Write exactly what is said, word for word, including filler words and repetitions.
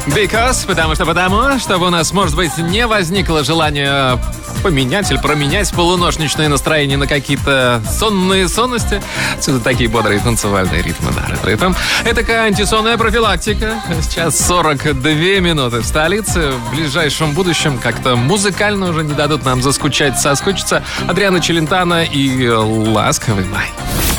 Because, потому что потому, чтобы у нас, может быть, не возникло желания поменять или променять полуношничное настроение на какие-то сонные сонности. Отсюда такие бодрые танцевальные ритмы на ретро-эф эм. Это такая антисонная профилактика. Сейчас сорок две минуты в столице. В ближайшем будущем как-то музыкально уже не дадут нам заскучать, соскучиться. Адриано Челентано и «Ласковый май».